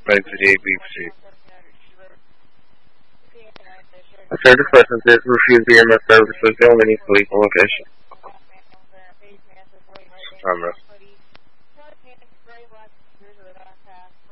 by BBC. A certain substances refuse EMS services. They only need police location. Camera.